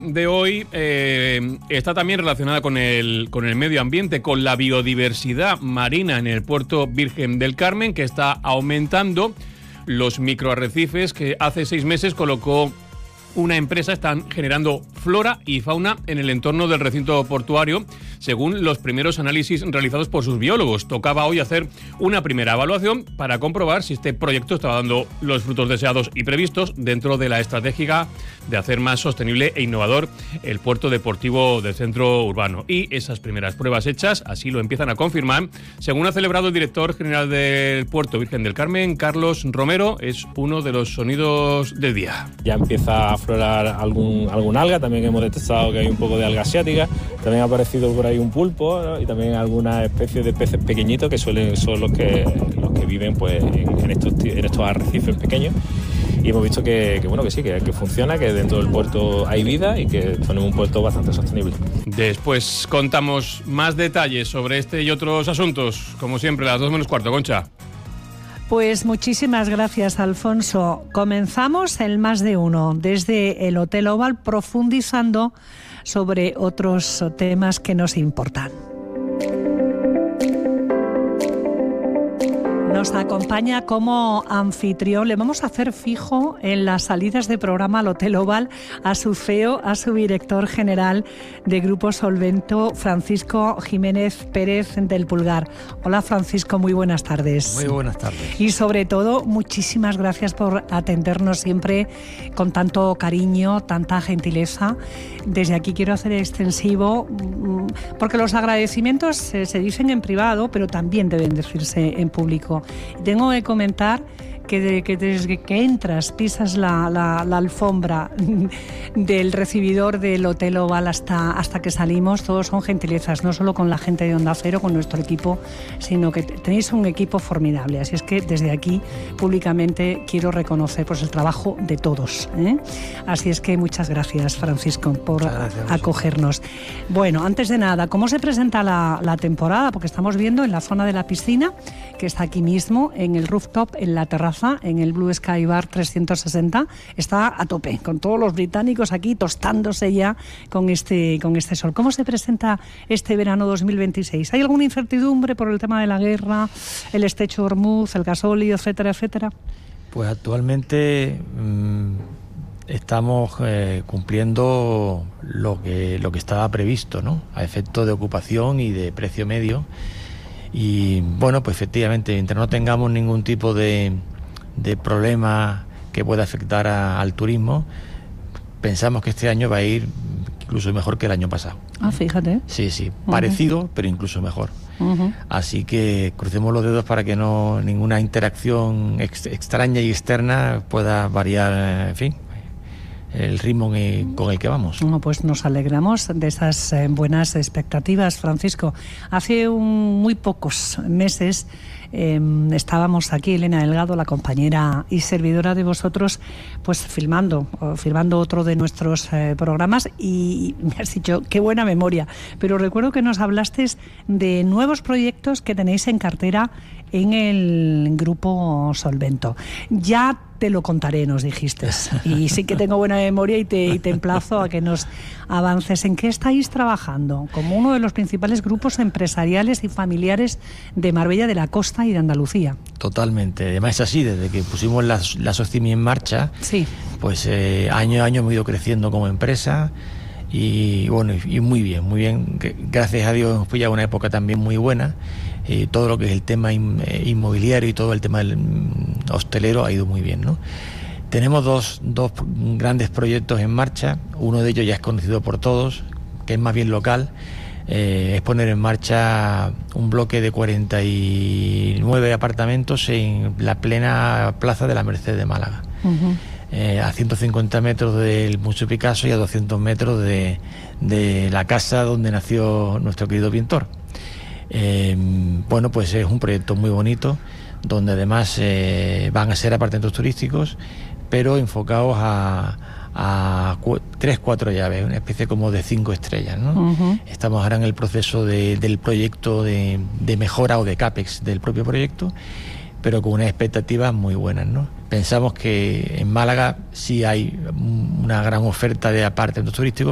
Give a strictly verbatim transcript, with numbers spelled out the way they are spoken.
De hoy eh, está también relacionada con el, con el medio ambiente, con la biodiversidad marina en el puerto Virgen del Carmen, que está aumentando. Los microarrecifes que hace seis meses colocó una empresa están generando flora y fauna en el entorno del recinto portuario, según los primeros análisis realizados por sus biólogos. Tocaba hoy hacer una primera evaluación para comprobar si este proyecto estaba dando los frutos deseados y previstos dentro de la estrategia de hacer más sostenible e innovador el puerto deportivo del centro urbano. Y esas primeras pruebas hechas así lo empiezan a confirmar, según ha celebrado el director general del puerto Virgen del Carmen, Carlos Romero. Es uno de los sonidos del día. Ya empieza a aflorar algún, algún alga, también hemos detectado que hay un poco de alga asiática, también ha aparecido por ahí un pulpo, ¿no? Y también algunas especies de peces pequeñitos que suelen son los que, los que viven pues, en, en, estos, en estos arrecifes pequeños. Y hemos visto que, que bueno que sí, que, que funciona, que dentro del puerto hay vida y que tenemos un puerto bastante sostenible. Después contamos más detalles sobre este y otros asuntos, como siempre, a las dos menos cuarto, Concha. Pues muchísimas gracias, Alfonso. Comenzamos el Más de Uno desde el Hotel Oval, profundizando sobre otros temas que nos importan. Nos acompaña como anfitrión. Le vamos a hacer fijo en las salidas de programa al Hotel Oval a su C E O, a su director general de Grupo Solvento, Francisco Jiménez Pérez del Pulgar. Hola, Francisco, muy buenas tardes. Muy buenas tardes. Y sobre todo, muchísimas gracias por atendernos siempre con tanto cariño, tanta gentileza. Desde aquí quiero hacer extensivo, porque los agradecimientos se, se dicen en privado, pero también deben decirse en público. Tengo que comentar que, de, que desde que entras, pisas la, la, la alfombra del recibidor del Hotel Oval hasta, hasta que salimos, todos son gentilezas, no solo con la gente de Onda Cero, con nuestro equipo, sino que tenéis un equipo formidable. Así es que desde aquí, públicamente, quiero reconocer pues, el trabajo de todos, ¿eh? Así es que muchas gracias, Francisco, por gracias, acogernos. Bueno, antes de nada, ¿cómo se presenta la, la temporada? Porque estamos viendo en la zona de la piscina, que está aquí mismo, en el rooftop, en la terraza, en el Blue Sky Bar trescientos sesenta, está a tope, con todos los británicos aquí tostándose ya con este, con este sol. ¿Cómo se presenta este verano dos mil veintiséis? ¿Hay alguna incertidumbre por el tema de la guerra, el estrecho de Hormuz, el gasóleo, etcétera, etcétera? Pues actualmente mmm, estamos eh, cumpliendo lo que, lo que estaba previsto, ¿no? A efecto de ocupación y de precio medio. Y bueno, pues efectivamente, mientras no tengamos ningún tipo de, de problema que pueda afectar a, al turismo, pensamos que este año va a ir incluso mejor que el año pasado. Ah, fíjate. Sí, sí, uh-huh. parecido, pero incluso mejor. Uh-huh. Así que crucemos los dedos para que no ninguna interacción ex, extraña y externa pueda variar, en fin, el ritmo con el que vamos. Bueno, pues nos alegramos de esas eh, buenas expectativas, Francisco. Hace un, muy pocos meses eh, estábamos aquí, Elena Delgado, la compañera y servidora de vosotros, pues filmando, filmando otro de nuestros eh, programas, y me has dicho, qué buena memoria, pero recuerdo que nos hablaste de nuevos proyectos que tenéis en cartera en el Grupo Solvento. Ya te lo contaré, nos dijiste. Y sí que tengo buena memoria y te, y te emplazo a que nos avances. ¿En qué estáis trabajando? Como uno de los principales grupos empresariales y familiares de Marbella, de la Costa y de Andalucía. Totalmente. Además es así, desde que pusimos la, la SOCIMI en marcha, sí. pues eh, año a año hemos ido creciendo como empresa. Y bueno, y muy bien, muy bien. Gracias a Dios hemos pillado una época también muy buena. Eh, todo lo que es el tema inmobiliario y todo el tema del hostelero ha ido muy bien, ¿no? Tenemos dos, dos grandes proyectos en marcha. Uno de ellos ya es conocido por todos, que es más bien local. Eh, es poner en marcha un bloque de cuarenta y nueve apartamentos en la plena plaza de la Merced de Málaga. Uh-huh. Eh, a ciento cincuenta metros del Museo Picasso y a doscientos metros de, de la casa donde nació nuestro querido pintor. Eh, bueno, pues es un proyecto muy bonito, donde además eh, van a ser apartamentos turísticos, pero enfocados a, a cu- tres, cuatro llaves, una especie como de cinco estrellas, ¿no? Uh-huh. Estamos ahora en el proceso de, del proyecto de, de mejora o de CAPEX del propio proyecto, pero con unas expectativas muy buenas, ¿no? Pensamos que en Málaga sí hay una gran oferta de apartamentos turísticos,